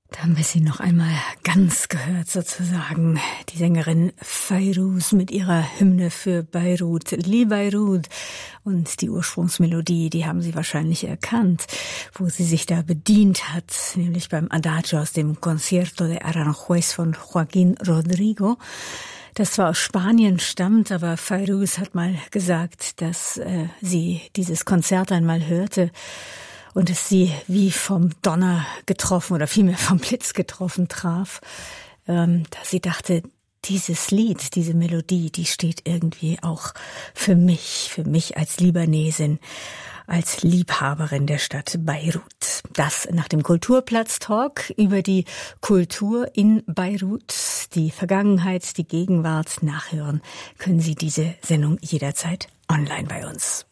Da haben wir sie noch einmal ganz gehört sozusagen. Die Sängerin Fairuz mit ihrer Hymne für Beirut, Li Beirut. Und die Ursprungsmelodie, die haben Sie wahrscheinlich erkannt, wo sie sich da bedient hat, nämlich beim Adagio aus dem Concierto de Aranjuez von Joaquín Rodrigo. Das zwar aus Spanien stammt, aber Fairuz hat mal gesagt, dass sie dieses Konzert einmal hörte und es sie wie vom Donner getroffen oder vielmehr vom Blitz getroffen traf, da sie dachte, dieses Lied, diese Melodie, die steht irgendwie auch für mich als Libanesin, als Liebhaberin der Stadt Beirut. Das nach dem Kulturplatz-Talk über die Kultur in Beirut, die Vergangenheit, die Gegenwart nachhören, können Sie diese Sendung jederzeit online bei uns.